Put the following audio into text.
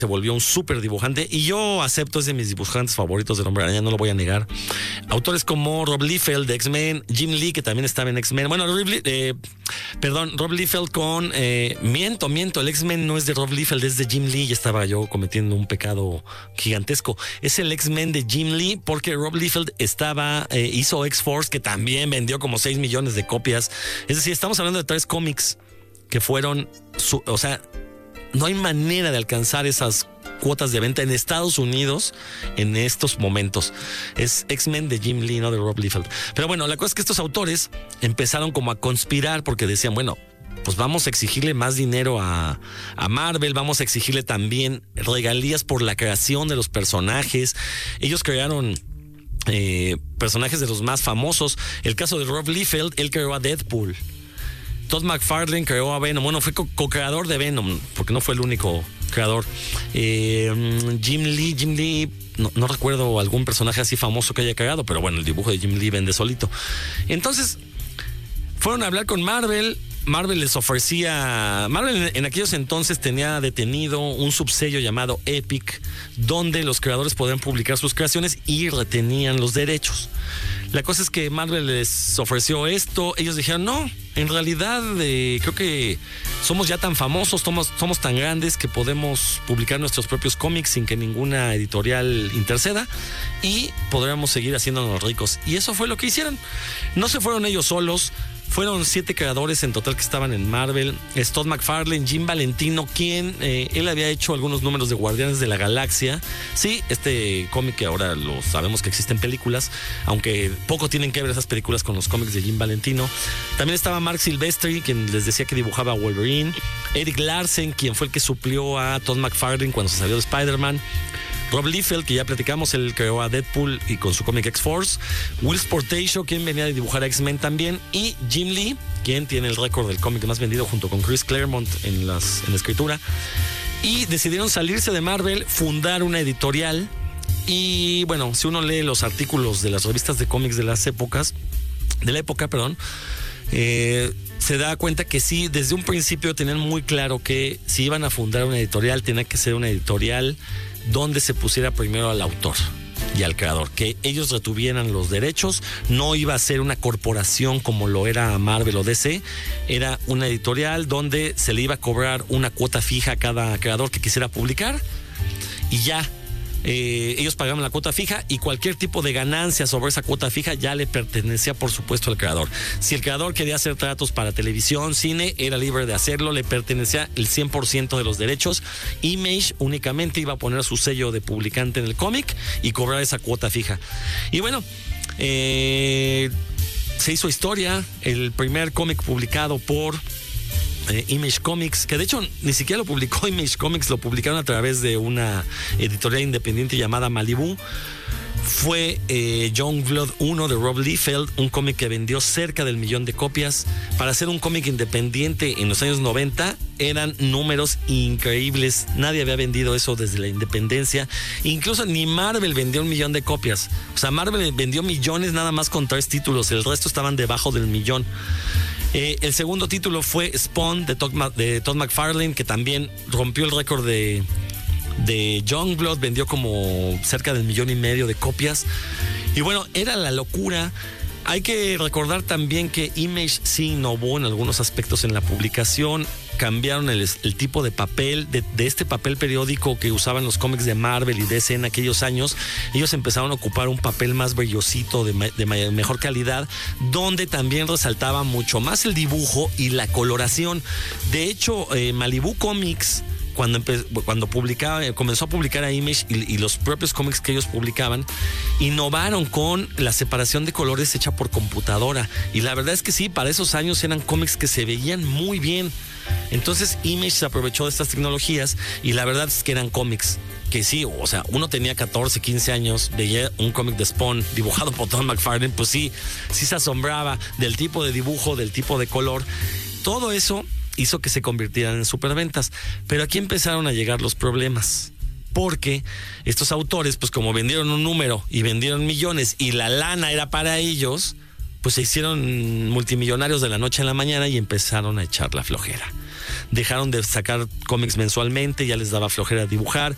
se volvió un súper dibujante y yo acepto, es de mis dibujantes favoritos del Hombre Araña, no lo voy a negar. Autores como Rob Liefeld de X-Men, Jim Lee, que también estaba en X-Men. Bueno, Rob Liefeld con... miento, el X-Men no es de Rob Liefeld, es de Jim Lee. Ya estaba yo cometiendo un pecado gigantesco. Es el X-Men de Jim Lee porque Rob Liefeld hizo X-Force, que también vendió como 6 millones de copias. Es decir, estamos hablando de 3 cómics que fueron... no hay manera de alcanzar esas cuotas de venta en Estados Unidos en estos momentos. Es X-Men de Jim Lee, no de Rob Liefeld. Pero bueno, la cosa es que estos autores empezaron como a conspirar porque decían, bueno, pues vamos a exigirle más dinero a Marvel, vamos a exigirle también regalías por la creación de los personajes. Ellos crearon personajes de los más famosos. El caso de Rob Liefeld, él creó a Deadpool. Todd McFarlane creó a Venom. Bueno, fue co-creador de Venom, porque no fue el único creador. Jim Lee, no recuerdo algún personaje así famoso que haya creado, pero bueno, el dibujo de Jim Lee vende solito. Entonces, fueron a hablar con Marvel. Marvel les ofrecía... Marvel en aquellos entonces tenía detenido un subsello llamado Epic, donde los creadores podían publicar sus creaciones y retenían los derechos. La cosa es que Marvel les ofreció esto. Ellos dijeron, no, en realidad creo que somos ya tan famosos, somos tan grandes que podemos publicar nuestros propios cómics sin que ninguna editorial interceda y podríamos seguir haciéndonos ricos. Y eso fue lo que hicieron. No se fueron ellos solos. Fueron 7 creadores en total que estaban en Marvel. Todd McFarlane, Jim Valentino, quien él había hecho algunos números de Guardianes de la Galaxia. Sí, este cómic que ahora lo sabemos que existen películas, aunque poco tienen que ver esas películas con los cómics de Jim Valentino. También estaba Mark Silvestri, quien les decía que dibujaba a Wolverine. Eric Larsen, quien fue el que suplió a Todd McFarlane cuando se salió de Spider-Man. Rob Liefeld, que ya platicamos, él creó a Deadpool y con su cómic X-Force. Will Sportation, quien venía de dibujar a X-Men también. Y Jim Lee, quien tiene el récord del cómic más vendido junto con Chris Claremont en la escritura. Y decidieron salirse de Marvel, fundar una editorial. Y bueno, si uno lee los artículos de las revistas de cómics de la época, se da cuenta que sí, desde un principio tenían muy claro que si iban a fundar una editorial, tenía que ser una editorial donde se pusiera primero al autor y al creador, que ellos retuvieran los derechos. No iba a ser una corporación como lo era Marvel o DC, era una editorial donde se le iba a cobrar una cuota fija a cada creador que quisiera publicar y ya. Ellos pagaban la cuota fija y cualquier tipo de ganancia sobre esa cuota fija ya le pertenecía, por supuesto, al creador. Si el creador quería hacer tratos para televisión, cine, era libre de hacerlo, le pertenecía el 100% de los derechos. Image únicamente iba a poner su sello de publicante en el cómic y cobrar esa cuota fija. Y bueno, se hizo historia. El primer cómic publicado por Image Comics, que de hecho ni siquiera lo publicó Image Comics, lo publicaron a través de una editorial independiente llamada Malibu. Fue Youngblood 1 de Rob Liefeld, un cómic que vendió cerca del 1,000,000 de copias. Para ser un cómic independiente en los años 90 eran números increíbles. Nadie había vendido eso desde la independencia. Incluso ni Marvel vendió 1,000,000 de copias. O sea, Marvel vendió millones nada más con 3 títulos, el resto estaban debajo del 1,000,000. El segundo título fue Spawn de Todd McFarlane, que también rompió el récord de Youngblood, vendió como cerca del 1,5 millones de copias. Y bueno, era la locura. Hay que recordar también que Image sí innovó en algunos aspectos en la publicación. Cambiaron el tipo de papel, de este papel periódico que usaban los cómics de Marvel y DC en aquellos años. Ellos empezaron a ocupar un papel más brillosito, de mejor calidad, donde también resaltaba mucho más el dibujo y la coloración. De hecho, Malibu Comics, cuando comenzó a publicar a Image y los propios cómics que ellos publicaban, innovaron con la separación de colores hecha por computadora. Y la verdad es que sí, para esos años eran cómics que se veían muy bien. Entonces Image se aprovechó de estas tecnologías y la verdad es que eran cómics que sí, o sea, uno tenía 14, 15 años, veía un cómic de Spawn dibujado por Todd McFarlane, pues sí se asombraba del tipo de dibujo, del tipo de color. Todo eso hizo que se convirtieran en superventas. Pero aquí empezaron a llegar los problemas, porque estos autores, pues como vendieron un número y vendieron millones y la lana era para ellos, pues se hicieron multimillonarios de la noche a la mañana y empezaron a echar la flojera. Dejaron de sacar cómics mensualmente, ya les daba flojera dibujar.